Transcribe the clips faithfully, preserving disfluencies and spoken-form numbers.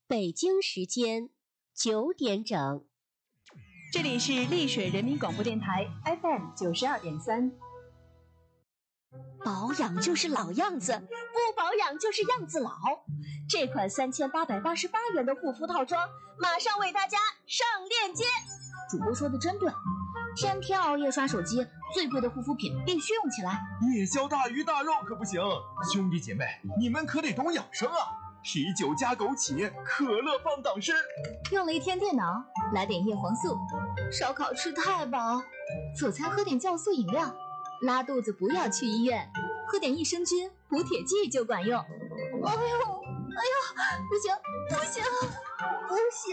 北京时间九点整， 这里是丽水人民广播电台 F M 九十二点三。 保养就是老样子，不保养就是样子老。这款三千八百八十八元的护肤套装，马上为大家上链接。主播说的真对，天天熬夜刷手机，最贵的护肤品必须用起来。 夜宵大鱼大肉可不行，兄弟姐妹，你们可得懂养生啊！啤酒加枸杞，可乐放党参。 用了一天电脑，来点叶黄素。烧烤吃太饱，早餐喝点酵素饮料。拉肚子不要去医院，喝点益生菌、补铁剂就管用。哎呦，哎呦，不行，不行，不行！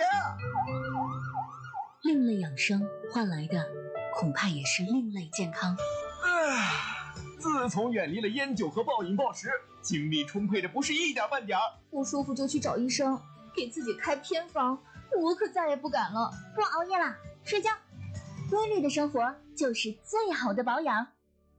另类养生换来的，恐怕也是另类健康。 唉，自从远离了烟酒和暴饮暴食，精力充沛的不是一点半点儿。 不舒服就去找医生，给自己开偏方，我可再也不敢了。 不熬夜啦，睡觉。规律的生活就是最好的保养。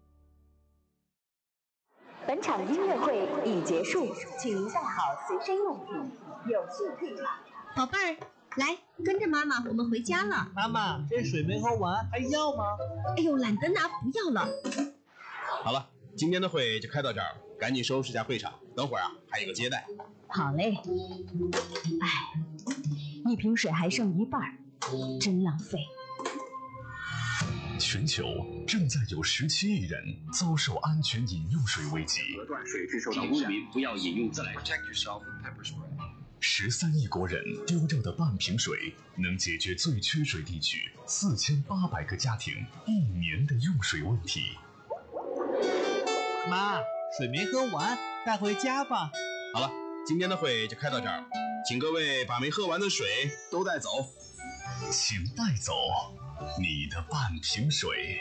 本场音乐会已结束，请您带好随身用品，有序退场。 宝贝儿，来跟着妈妈，我们回家了。 妈妈，这水没喝完，还要吗？ 哎呦，懒得拿，不要了。 好了，今天的会就开到这儿，赶紧收拾下会场，等会儿啊还有个接待。 好嘞。哎，一瓶水还剩一半，真浪费。 全球正在有十七亿人遭受安全饮用水危机， 隔断水质受到污染，不要饮用自来水。 十三亿国人丢掉的半瓶水，能解决最缺水地区四千八百个家庭一年的用水问题。 妈，水没喝完，带回家吧。 好了，今天的会就开到这儿，请各位把没喝完的水都带走。 请带走你的半瓶水。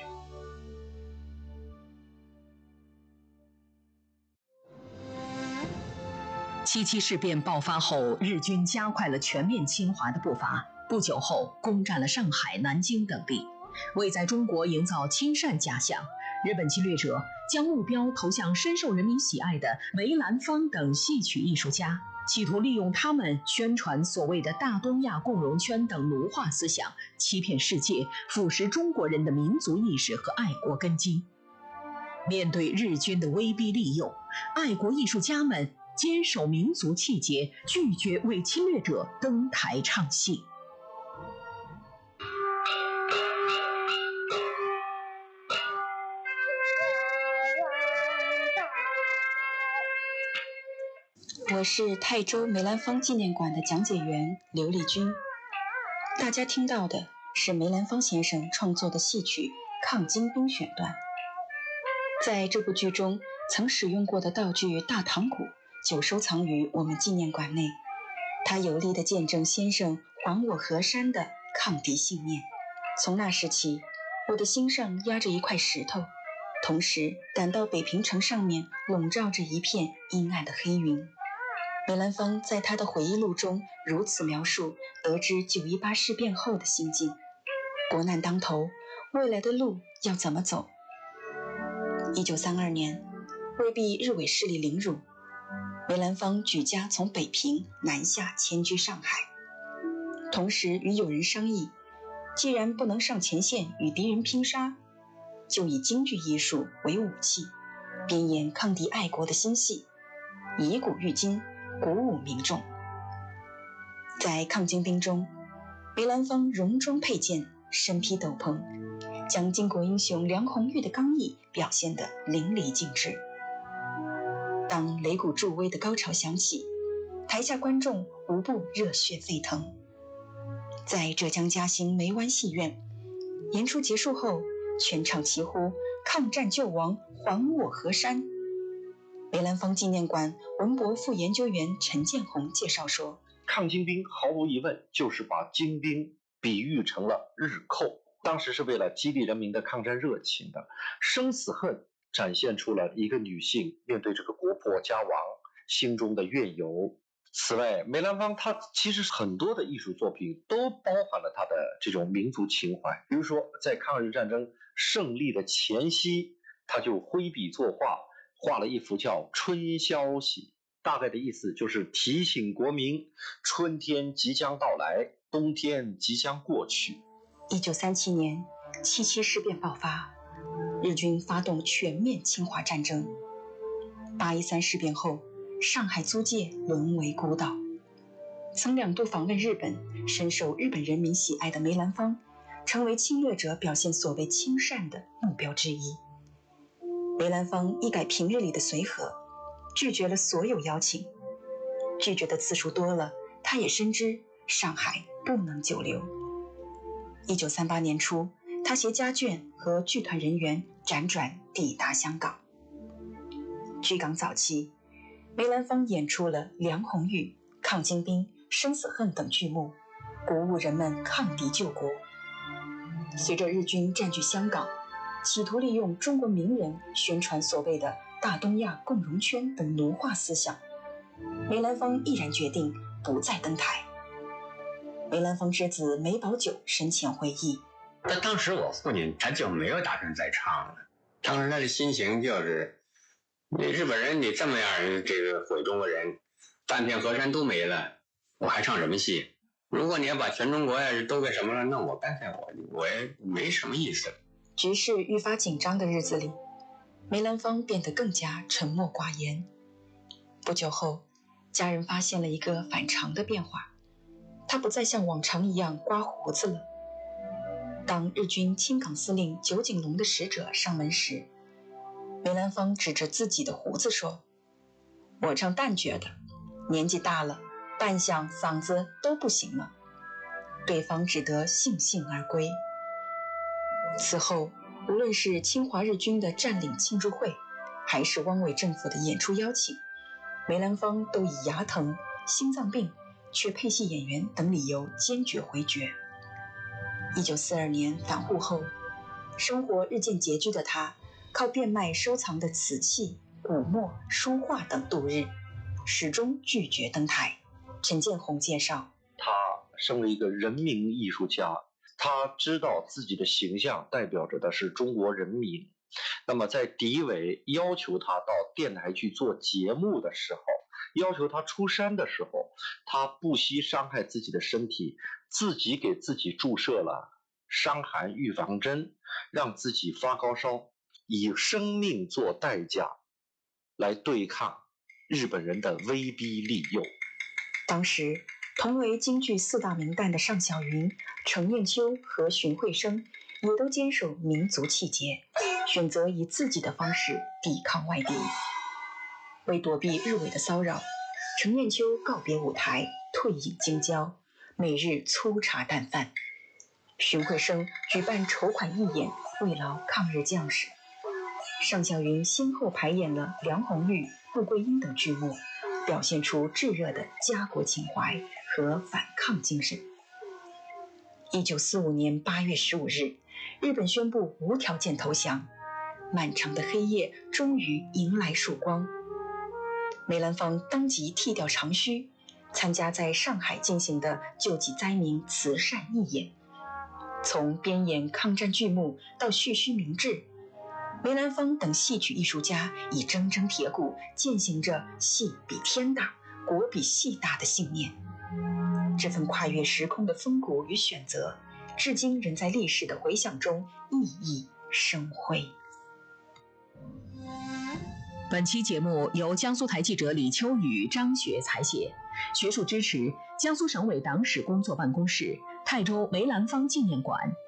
七七事变爆发后，日军加快了全面侵华的步伐，不久后攻占了上海、南京等地。为在中国营造亲善假象，日本侵略者将目标投向深受人民喜爱的梅兰芳等戏曲艺术家，企图利用他们宣传所谓的大东亚共荣圈等奴化思想，欺骗世界，腐蚀中国人的民族意识和爱国根基。面对日军的威逼利诱，爱国艺术家们坚守民族气节，拒绝为侵略者登台唱戏。 我是泰州梅兰芳纪念馆的讲解员刘丽君。大家听到的是梅兰芳先生创作的戏曲《抗金兵》选段。在这部剧中曾使用过的道具大唐鼓就收藏于我们纪念馆内，它有力地见证先生还我河山的抗敌信念。从那时起，我的心上压着一块石头，同时感到北平城上面笼罩着一片阴暗的黑云。梅兰芳在他的回忆录中如此描述得知九一八事变后的心境：国难当头，未来的路要怎么走？一九三二年，为避日伪势力凌辱，梅兰芳举家从北平南下迁居上海，同时与友人商议，既然不能上前线与敌人拼杀，就以京剧艺术为武器，编演抗敌爱国的新戏，以古喻今，鼓舞民众。在抗金兵中，梅兰芳戎装佩剑，身披斗篷，将巾帼英雄梁红玉的刚毅表现得淋漓尽致。当擂鼓助威的高潮响起，台下观众无不热血沸腾。在浙江嘉兴梅湾戏院，演出结束后，全场齐呼抗战救亡，还我河山。梅兰芳纪念馆文博副研究员陈建红介绍说， 抗金兵毫无疑问就是把金兵比喻成了日寇，当时是为了激励人民的抗战热情的。生死恨展现出了一个女性面对这个国破家亡心中的怨尤。此外，梅兰芳他其实很多的艺术作品都包含了他的这种民族情怀，比如说在抗日战争胜利的前夕，他就挥笔作画，画了一幅叫《春宵喜》， 大概的意思就是提醒国民，春天即将到来，冬天即将过去。 一九三七年，七七事变爆发，日军发动全面侵华战争。八一三事变后，上海租界沦为孤岛。曾两度访问日本，深受日本人民喜爱的梅兰芳，成为侵略者表现所谓亲善的目标之一。梅兰芳一改平日里的随和，拒绝了所有邀请。拒绝的次数多了，他也深知上海不能久留。一九三八年初，他携家眷和剧团人员辗转抵达香港。居港早期，梅兰芳演出了《梁红玉》《抗金兵》《生死恨》等剧目，鼓舞人们抗敌救国。随着日军占据香港，企图利用中国名人宣传所谓的大东亚共荣圈等奴化思想，梅兰芳毅然决定不再登台。梅兰芳之子梅葆玖生前回忆， 但当时我父亲他就没有打算再唱了，当时他的心情就是你日本人你这么样这个毁中国人，半片河山都没了，我还唱什么戏？如果你要把全中国要是都给什么了，那我干脆我我也没什么意思。 局势愈发紧张的日子里，梅兰芳变得更加沉默寡言。不久后，家人发现了一个反常的变化，他不再像往常一样刮胡子了。当日军青港司令酒井隆的使者上门时，梅兰芳指着自己的胡子说：“我唱旦角的，年纪大了，扮相嗓子都不行了。”对方只得悻悻而归。此后，无论是侵华日军的占领庆祝会，还是汪伪政府的演出邀请，梅兰芳都以牙疼、心脏病、缺配戏演员等理由坚决回绝。一九四二年返沪后，生活日渐拮据的他，靠变卖收藏的瓷器、古墨、书画等度日，始终拒绝登台。陈建宏介绍， 他身为一个人民艺术家，他知道自己的形象代表着的是中国人民。那么在敌伪要求他到电台去做节目的时候，要求他出山的时候，他不惜伤害自己的身体，自己给自己注射了伤寒预防针，让自己发高烧，以生命做代价来对抗日本人的威逼利诱。 当时同为京剧四大名旦的尚小云、程砚秋和荀慧生也都坚守民族气节，选择以自己的方式抵抗外敌。为躲避日伪的骚扰，程砚秋告别舞台，退隐京郊，每日粗茶淡饭。荀慧生举办筹款义演，慰劳抗日将士。尚小云先后排演了《梁红玉》《穆桂英》等剧目，表现出炙热的家国情怀和反抗精神。一九四五年八月十五日，日本宣布无条件投降，漫长的黑夜终于迎来曙光。梅兰芳当即剃掉长须，参加在上海进行的救济灾民慈善义演。从编演抗战剧目到蓄须明志，梅兰芳等戏曲艺术家以铮铮铁骨践行着戏比天大、国比戏大的信念。这份跨越时空的风骨与选择，至今仍在历史的回响中熠熠生辉。 本期节目由江苏台记者李秋雨、张雪采写，学术支持江苏省委党史工作办公室、泰州梅兰芳纪念馆。